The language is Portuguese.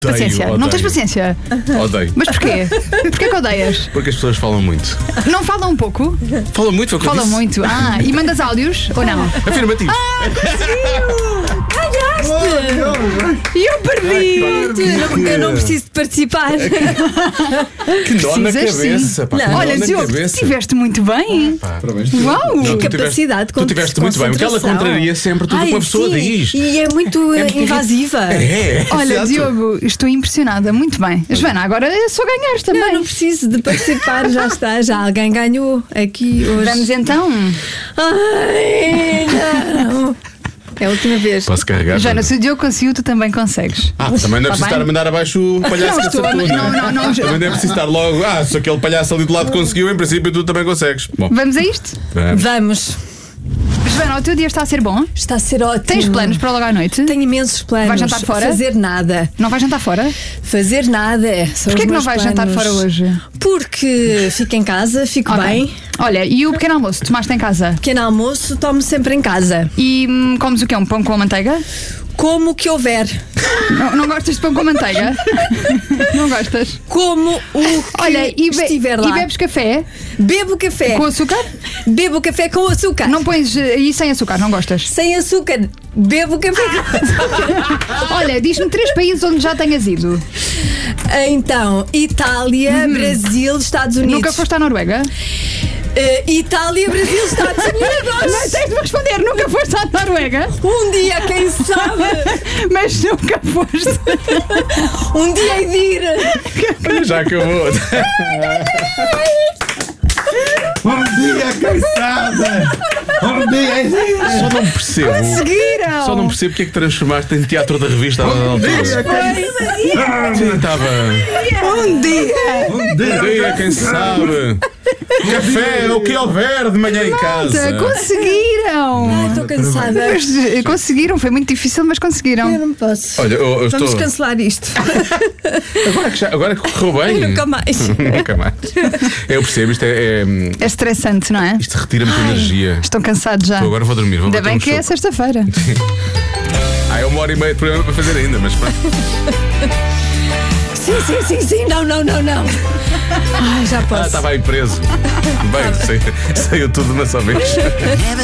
Paciência. Odeio. Não tens paciência? Odeio. Mas porquê? Porquê que odeias? Porque as pessoas falam muito. Não falam um pouco? Falam muito, foi o que eu Falam disse. muito. E mandas áudios ou não? Afirmativo. E eu perdi! Eu não preciso de participar. Que nó na Precisas, cabeça. sim. Pá, que Não. nó Olha, na Diogo, cabeça. estiveste muito bem. Uau! Não, tu Capacidade de Tu tiveste muito bem, porque ela concentração. contraria sempre tudo o que uma pessoa sim. diz. E é muito invasiva. É. Olha, exato. Diogo, estou impressionada. Muito bem. Joana, agora é só ganhares também. Não preciso de participar, já está, já alguém ganhou aqui hoje. Vamos então. Ai, não. É a última vez. Posso carregar? Joana, se o Diogo conseguiu, tu também consegues. Também não é Tá preciso bem? estar a mandar abaixo o palhaço Não, que estou- acertou, não, é? não, não. Também não é preciso estar logo. Se aquele palhaço ali do lado conseguiu, em princípio tu também consegues. Bom, Vamos a isto? vamos. Vamos. Joana, o teu dia está a ser bom? Está a ser ótimo. Tens planos para logo à noite? Tenho imensos planos. Vais jantar fora? Fazer nada. Não vais jantar fora? Fazer nada. Porquê que não vais jantar fora hoje? Porque fico em casa, fico Ok. bem. Olha, e o pequeno almoço? Tomaste em casa? Pequeno almoço, tomo sempre em casa. E comes o quê? Um pão com a manteiga? Como o que houver. Não gostas de pão com manteiga? Não gostas? Como o que Olha, estiver lá. e bebes café Bebo café. com açúcar? Bebo café com açúcar. Não pões aí sem açúcar, não gostas? Sem açúcar. Bebo café com açúcar. Olha, diz-me 3 países onde já tenhas ido. Então, Itália, Brasil, Estados Unidos. Nunca foste à Noruega? Itália, Brasil, Estados Não, Unidos. tens de me responder, nunca foste à Noruega? Um dia, quem sabe? Mas nunca foste. Um dia hei de ir. Olha, já acabou. Dia, quem sabe? Dia, Só não percebo. Conseguiram! Só não percebo porque é que transformaste em teatro da revista à altura. Sim, estava. Um dia! Um dia, quem sabe? Café, o que houver de manhã em casa. Conseguiram! Estou cansada. Mas, conseguiram, foi muito difícil, mas conseguiram. Eu não posso. Olha, eu estou. Vamos cancelar isto. Agora que correu bem. Nunca mais. Nunca mais. Eu percebo, isto É estressante, não é? isto retira-me de energia. Estão cansados já. Eu agora vou dormir. Vou Ainda bater bem um que é choco. sexta-feira. É 1h30 de programa para fazer ainda, mas pronto. Sim. Não. Ai, já posso. Estava aí preso. Bem, saiu tudo de uma só vez.